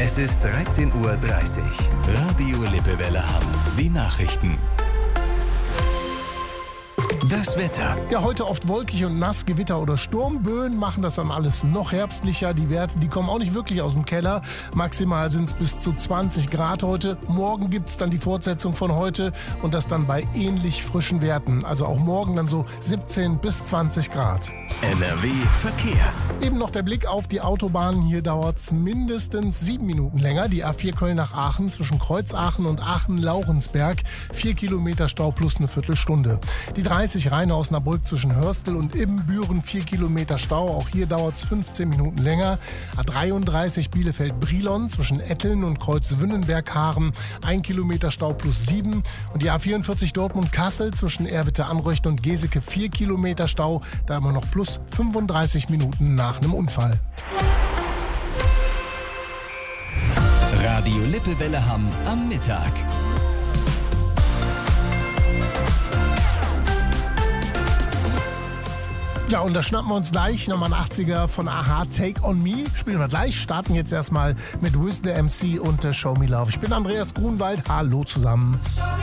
Es ist 13:30 Uhr. Radio Lippewelle Hamm. Die Nachrichten. Das Wetter. Ja, heute oft wolkig und nass, Gewitter oder Sturmböen machen das dann alles noch herbstlicher. Die Werte, die kommen auch nicht wirklich aus dem Keller. Maximal sind es bis zu 20 Grad heute. Morgen gibt es dann die Fortsetzung von heute und das dann bei ähnlich frischen Werten. Also auch morgen dann so 17 bis 20 Grad. NRW Verkehr. Eben noch der Blick auf die Autobahnen. Hier dauert es mindestens 7 Minuten länger. Die A4 Köln nach Aachen zwischen Kreuzaachen und Aachen-Laurensberg. 4 Kilometer Stau plus eine Viertelstunde. Die 30 Rheine-Osnabrück zwischen Hörstel und Ibbenbüren, 4 Kilometer Stau. Auch hier dauert es 15 Minuten länger. A33 Bielefeld-Brilon zwischen Etteln und Kreuzwünnenberg-Haaren. 1 Kilometer Stau plus 7. Und die A44 Dortmund-Kassel zwischen Erwitte-Anreuchten und Geseke, 4 Kilometer Stau. Da immer noch plus 35 Minuten nach einem Unfall. Radio Lippewelle Hamm am Mittag. Ja, und da schnappen wir uns gleich nochmal einen 80er von Aha, Take On Me. Spielen wir gleich, starten jetzt erstmal mit Wiz the MC und Show Me Love. Ich bin Andreas Grunwald, hallo zusammen.